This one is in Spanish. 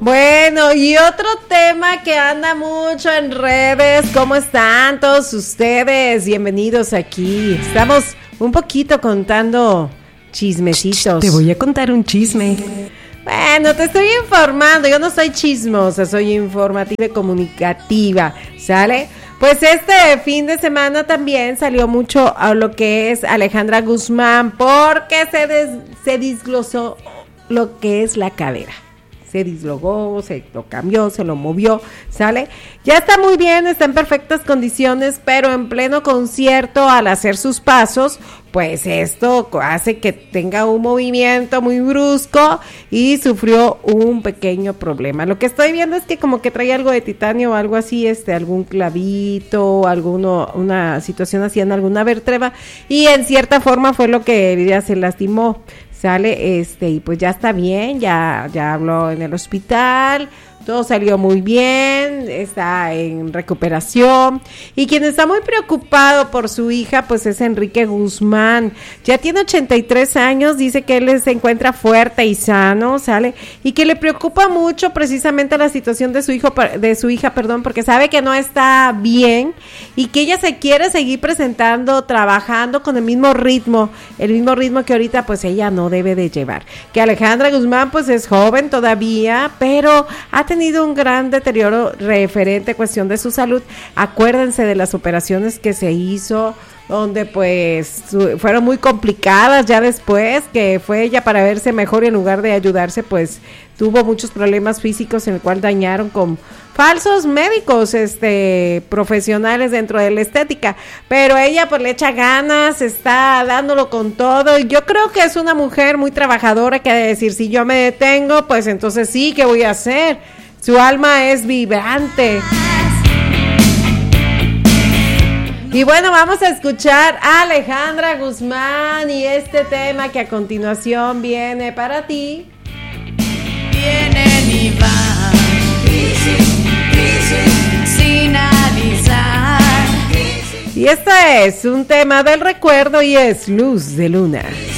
Bueno, y otro tema que anda mucho en redes. ¿Cómo están todos ustedes? Bienvenidos aquí. Estamos un poquito contando chismecitos. Te voy a contar un chisme. Bueno, te estoy informando. Yo no soy chismosa, soy informativa y comunicativa, ¿sale? Pues este fin de semana también salió mucho a lo que es Alejandra Guzmán, porque se desglosó lo que es la cadera. Se dislogó, se lo cambió, se lo movió, ¿sale? Ya está muy bien, está en perfectas condiciones, pero en pleno concierto, al hacer sus pasos, pues esto hace que tenga un movimiento muy brusco y sufrió un pequeño problema. Lo que estoy viendo es que como que trae algo de titanio o algo así, algún clavito, una situación así en alguna vértebra, y en cierta forma fue lo que ella se lastimó. Sale, y pues ya está bien, ya habló en el hospital, todo salió muy bien, está en recuperación, y quien está muy preocupado por su hija, pues es Enrique Guzmán. Ya tiene 83 años, dice que él se encuentra fuerte y sano, ¿sale? Y que le preocupa mucho precisamente la situación de su hija, porque sabe que no está bien, y que ella se quiere seguir presentando, trabajando con el mismo ritmo que ahorita pues ella no debe de llevar. Que Alejandra Guzmán pues es joven todavía, pero ha tenido un gran deterioro referente a cuestión de su salud. Acuérdense de las operaciones que se hizo, donde pues fueron muy complicadas ya después, que fue ella para verse mejor y en lugar de ayudarse pues tuvo muchos problemas físicos en el cual dañaron con falsos médicos profesionales dentro de la estética, pero ella pues le echa ganas, está dándolo con todo, y yo creo que es una mujer muy trabajadora que ha de decir, si yo me detengo, pues entonces sí, ¿qué voy a hacer? Su alma es vibrante. Y bueno, vamos a escuchar a Alejandra Guzmán y este tema que a continuación viene para ti. Vienen y van, crisis, sin avisar. Y este es un tema del recuerdo y es Luz de Luna.